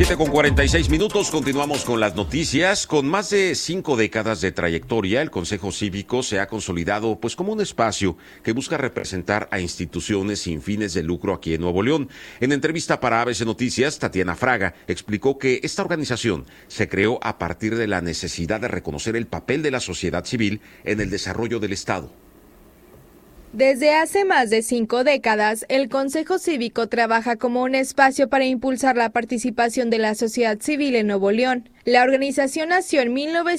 7:46, continuamos con las noticias. Con más de 5 décadas de trayectoria, el Consejo Cívico se ha consolidado como un espacio que busca representar a instituciones sin fines de lucro aquí en Nuevo León. En entrevista para ABC Noticias, Tatiana Fraga explicó que esta organización se creó a partir de la necesidad de reconocer el papel de la sociedad civil en el desarrollo del Estado. Desde hace más de 5 décadas, el Consejo Cívico trabaja como un espacio para impulsar la participación de la sociedad civil en Nuevo León. La organización nació en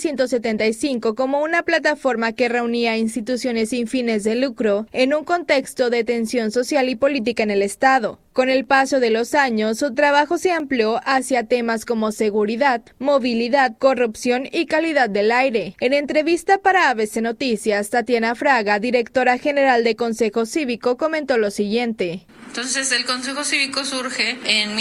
1975 como una plataforma que reunía instituciones sin fines de lucro en un contexto de tensión social y política en el Estado. Con el paso de los años, su trabajo se amplió hacia temas como seguridad, movilidad, corrupción y calidad del aire. En entrevista para ABC Noticias, Tatiana Fraga, directora general de Consejo Cívico, comentó lo siguiente. Entonces, el Consejo Cívico surge en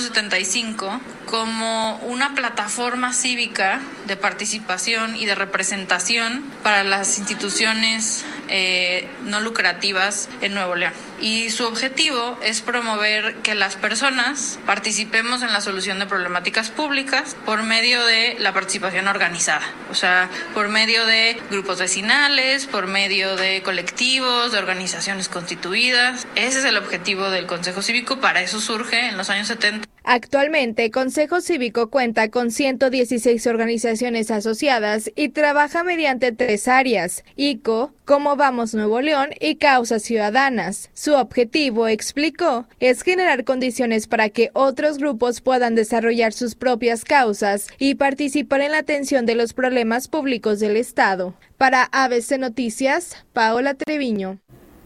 1975 como una plataforma cívica de participación y de representación para las instituciones no lucrativas en Nuevo León. Y su objetivo es promover que las personas participemos en la solución de problemáticas públicas por medio de la participación organizada, o sea, por medio de grupos vecinales, por medio de colectivos, de organizaciones constituidas. Ese es el objetivo del Consejo Cívico, para eso surge en los años 70. Actualmente, Consejo Cívico cuenta con 116 organizaciones asociadas y trabaja mediante 3 áreas: ICO, Cómo Vamos Nuevo León y Causas Ciudadanas. Su objetivo, explicó, es generar condiciones para que otros grupos puedan desarrollar sus propias causas y participar en la atención de los problemas públicos del Estado. Para ABC Noticias, Paola Treviño.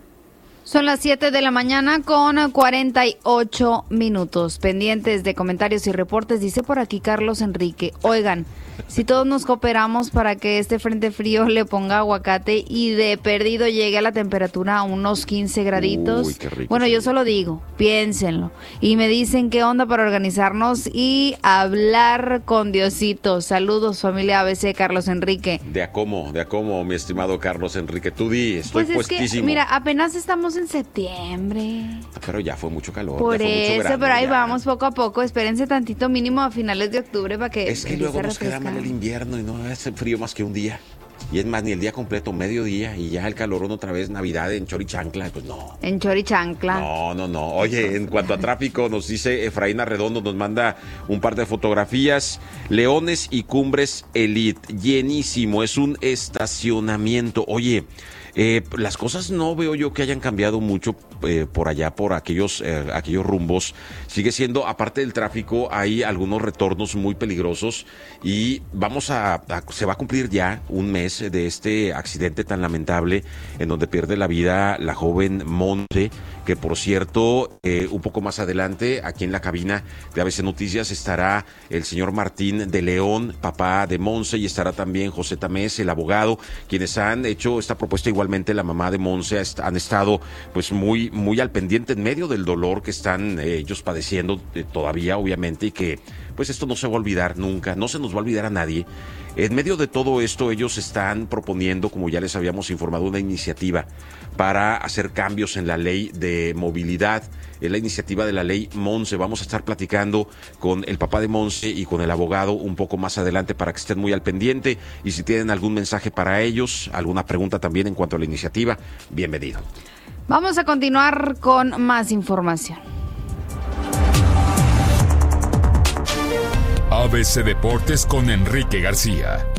Son las 7 de la mañana con 48 minutos. Pendientes de comentarios y reportes, dice por aquí Carlos Enrique. Oigan, si todos nos cooperamos para que este frente frío le ponga aguacate y de perdido llegue a la temperatura a unos 15 graditos. Uy, qué rico. Bueno, yo solo digo, piénsenlo. Y me dicen qué onda para organizarnos y hablar con Diosito. Saludos, familia ABC, Carlos Enrique. De a cómo, mi estimado Carlos Enrique. Tú di, estoy pues puestísimo. Es que, mira, apenas estamos en septiembre. Pero ya fue mucho calor. Por ya fue eso, mucho verano, pero ahí ya. Vamos poco a poco. Espérense tantito, mínimo a finales de octubre para que Es que luego nos queda mal el invierno y no hace frío más que un día. Y es más, ni el día completo, mediodía, y ya el calorón otra vez, Navidad en Chorichancla, pues no. En Chorichancla. No. Oye, en cuanto a tráfico, nos dice Efraín Arredondo, nos manda un par de fotografías. Leones y Cumbres Elite, llenísimo, es un estacionamiento. Oye, las cosas no veo yo que hayan cambiado mucho por allá, por aquellos rumbos. Sigue siendo, aparte del tráfico, hay algunos retornos muy peligrosos y se va a cumplir ya un mes de este accidente tan lamentable en donde pierde la vida la joven Monse, que por cierto, un poco más adelante, aquí en la cabina de ABC Noticias estará el señor Martín de León, papá de Monse, y estará también José Tamés, el abogado, quienes han hecho esta propuesta. Igualmente la mamá de Monse han estado pues muy al pendiente en medio del dolor que están ellos padeciendo todavía, obviamente, y que pues esto no se va a olvidar nunca, no se nos va a olvidar a nadie. En medio de todo esto, ellos están proponiendo, como ya les habíamos informado, una iniciativa para hacer cambios en la ley de movilidad, en la iniciativa de la ley Monse. Vamos a estar platicando con el papá de Monse y con el abogado un poco más adelante para que estén muy al pendiente, y si tienen algún mensaje para ellos, alguna pregunta también en cuanto a la iniciativa, bienvenido. Vamos a continuar con más información. ABC Deportes con Enrique García,